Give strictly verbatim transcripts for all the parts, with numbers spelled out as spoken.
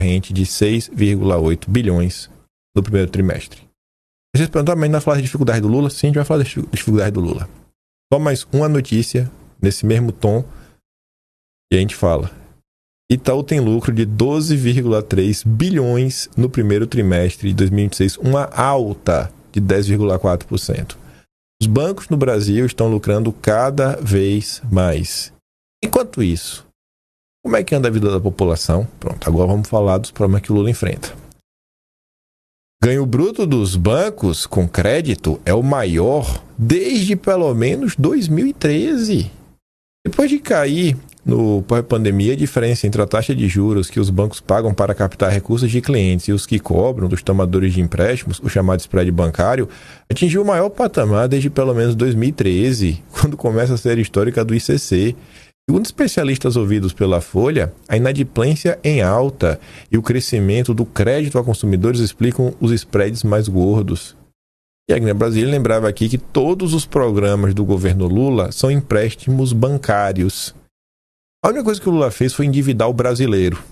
corrente de seis vírgula oito bilhões no primeiro trimestre. Vocês perguntam, mas não vai falar de dificuldade do Lula? Sim, a gente vai falar de dificuldade do Lula. Só mais uma notícia nesse mesmo tom que a gente fala. Itaú tem lucro de doze vírgula três bilhões no primeiro trimestre de dois mil e vinte e seis, uma alta de dez vírgula quatro por cento. Os bancos no Brasil estão lucrando cada vez mais. Enquanto isso, como é que anda a vida da população? Pronto, agora vamos falar dos problemas que o Lula enfrenta. Ganho bruto dos bancos com crédito é o maior desde pelo menos dois mil e treze. Depois de cair no pós-pandemia, a diferença entre a taxa de juros que os bancos pagam para captar recursos de clientes e os que cobram dos tomadores de empréstimos, o chamado spread bancário, atingiu o maior patamar desde pelo menos dois mil e treze, quando começa a série histórica do I C C. Segundo especialistas ouvidos pela Folha, a inadimplência em alta e o crescimento do crédito a consumidores explicam os spreads mais gordos. E a Grêmio Brasília lembrava aqui que todos os programas do governo Lula são empréstimos bancários. A única coisa que o Lula fez foi endividar o brasileiro.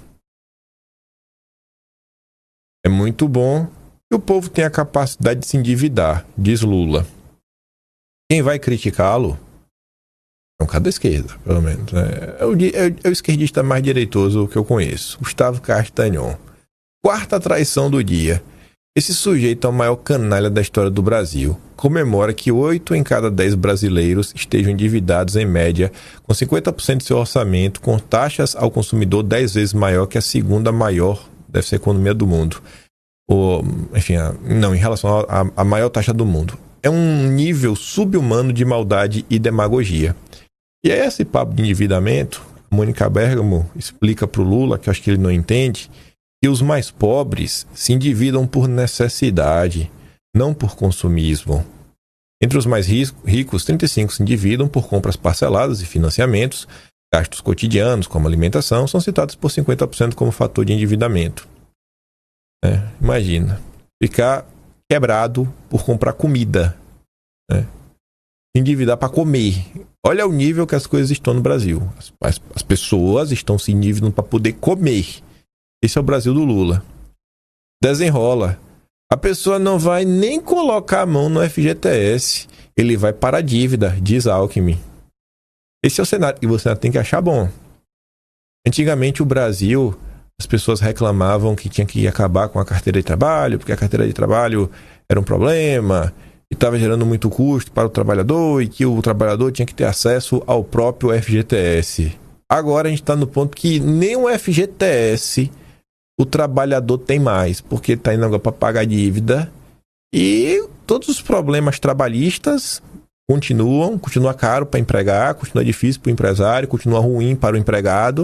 É muito bom que o povo tenha a capacidade de se endividar, diz Lula. Quem vai criticá-lo é um cara da esquerda, pelo menos. Né? É, o, é, é o esquerdista mais direitoso que eu conheço, Gustavo Castanhon. Quarta traição do dia. Esse sujeito é o maior canalha da história do Brasil. Comemora que oito em cada dez brasileiros estejam endividados em média, com cinquenta por cento de seu orçamento, com taxas ao consumidor dez vezes maior que a segunda maior, deve ser a economia do mundo. Ou, enfim, a, não, em relação à maior taxa do mundo. É um nível sub-humano de maldade e demagogia. E é esse papo de endividamento, a Mônica Bergamo explica para o Lula, que eu acho que ele não entende, que os mais pobres se endividam por necessidade, não por consumismo. Entre os mais ricos, trinta e cinco por cento se endividam por compras parceladas e financiamentos. Gastos cotidianos, como alimentação, são citados por cinquenta por cento como fator de endividamento. É, imagina, ficar quebrado por comprar comida. Né? Endividar para comer. Olha o nível que as coisas estão no Brasil. As, as, as pessoas estão se endividando para poder comer. Esse é o Brasil do Lula. Desenrola. A pessoa não vai nem colocar a mão no F G T S. Ele vai para a dívida, diz Alckmin. Esse é o cenário que você tem que achar bom. Antigamente, o Brasil, as pessoas reclamavam que tinha que acabar com a carteira de trabalho, porque a carteira de trabalho era um problema e estava gerando muito custo para o trabalhador e que o trabalhador tinha que ter acesso ao próprio F G T S. Agora a gente está no ponto que nem o F G T S o trabalhador tem mais, porque está indo agora para pagar dívida e todos os problemas trabalhistas continuam, continua caro para empregar, continua difícil para o empresário, continua ruim para o empregado.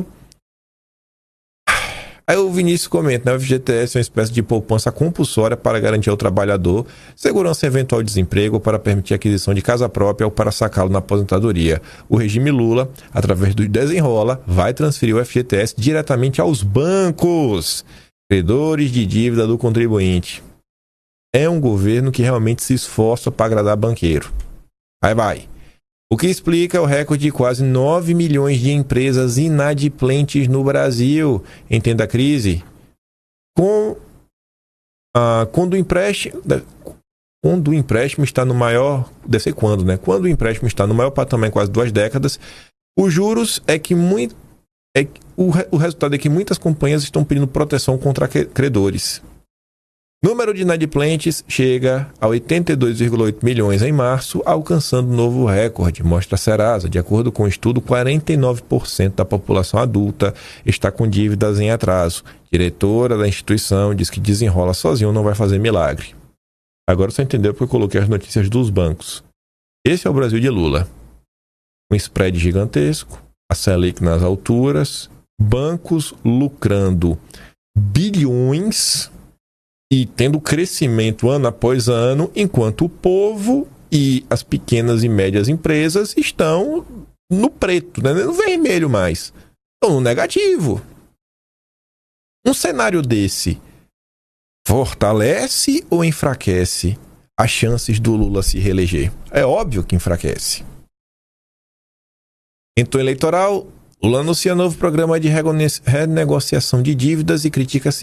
Aí o Vinícius comenta, né? O F G T S é uma espécie de poupança compulsória para garantir ao trabalhador segurança em eventual desemprego ou para permitir a aquisição de casa própria ou para sacá-lo na aposentadoria. O regime Lula, através do Desenrola, vai transferir o F G T S diretamente aos bancos, credores de dívida do contribuinte. É um governo que realmente se esforça para agradar banqueiro. Aí vai. O que explica o recorde de quase nove milhões de empresas inadimplentes no Brasil. Entenda a crise. Com, ah, quando, o empréstimo, quando o empréstimo está no maior... Deve ser quando, né? Quando o empréstimo está no maior patamar em quase duas décadas, os juros é que muito... É, o, o resultado é que muitas companhias estão pedindo proteção contra credores. Número de inadimplentes chega a oitenta e dois vírgula oito milhões em março, alcançando novo recorde, mostra a Serasa. De acordo com o estudo, quarenta e nove por cento da população adulta está com dívidas em atraso. Diretora da instituição diz que Desenrola sozinho não vai fazer milagre. Agora você entendeu porque eu coloquei as notícias dos bancos. Esse é o Brasil de Lula. Um spread gigantesco, a Selic nas alturas, bancos lucrando bilhões e tendo crescimento ano após ano, enquanto o povo e as pequenas e médias empresas estão no preto, né? No vermelho mais. Estão no negativo. Um cenário desse fortalece ou enfraquece as chances do Lula se reeleger? É óbvio que enfraquece. Então, eleitoral, Lula anuncia novo programa de renegociação de dívidas e critica